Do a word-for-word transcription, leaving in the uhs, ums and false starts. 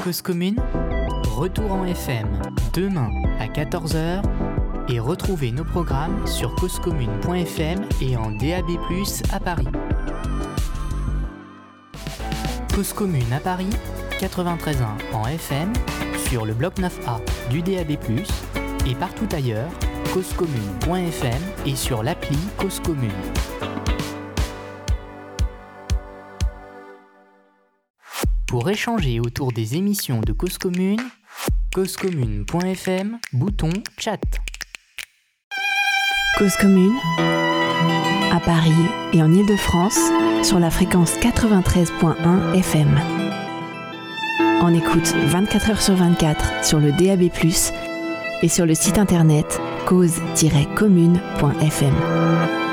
Cause commune, retour en F M demain à quatorze heures et retrouvez nos programmes sur cause commune point f m et en D A B plus, à Paris. Cause commune à Paris, quatre-vingt-treize virgule un en F M, sur le bloc neuf A du D A B plus, et partout ailleurs, cause commune point f m et sur l'appli Cause commune. Pour échanger autour des émissions de Cause commune, cause commune point f m, bouton chat. Cause commune, à Paris et en Île-de-France, sur la fréquence quatre-vingt-treize virgule un F M. En écoute vingt-quatre heures sur vingt-quatre sur le D A B plus, et sur le site internet cause tiret commune point f m.